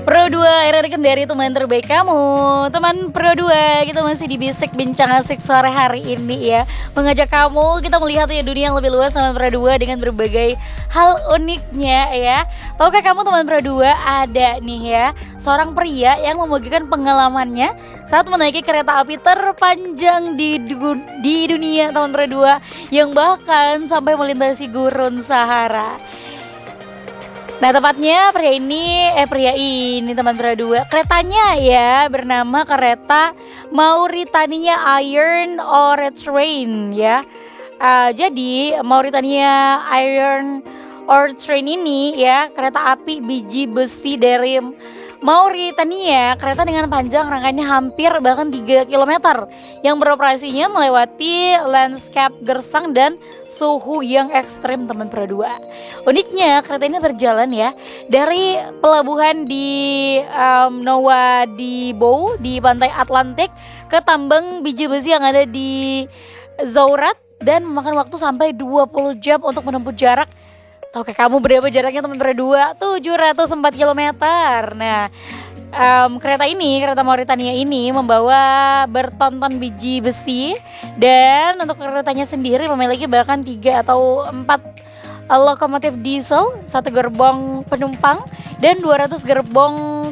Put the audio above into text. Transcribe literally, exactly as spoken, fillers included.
Pro dua, R R Kendari teman terbaik kamu. Teman Pro dua, kita masih di Bisik Bincang Asik sore hari ini ya. Mengajak kamu kita melihat ya dunia yang lebih luas teman Pro dua dengan berbagai hal uniknya ya. Tahukah kamu teman Pro dua, ada nih ya seorang pria yang membagikan pengalamannya saat menaiki kereta api terpanjang di du- di dunia teman Pro dua, yang bahkan sampai melintasi gurun Sahara. Nah, tepatnya pria ini eh pria ini teman Pro dua, keretanya ya bernama kereta Mauritania Iron Ore Train ya. Uh, jadi Mauritania Iron Ore Train ini ya kereta api biji besi dari Mauritania, kereta dengan panjang rangkaiannya hampir bahkan tiga kilometer yang beroperasinya melewati landscape gersang dan suhu yang ekstrim teman Pro dua. Uniknya kereta ini berjalan ya dari pelabuhan di um, Nouadhibou di pantai Atlantik ke tambang biji besi yang ada di Zourat dan memakan waktu sampai dua puluh jam untuk menempuh jarak. Tahukah kamu berapa jaraknya teman Pro dua? tujuh ratus empat kilometer. Nah, um, kereta ini, kereta Mauritania ini membawa bertonton biji besi, dan untuk keretanya sendiri memiliki bahkan tiga atau empat lokomotif diesel, satu gerbong penumpang dan dua ratus gerbong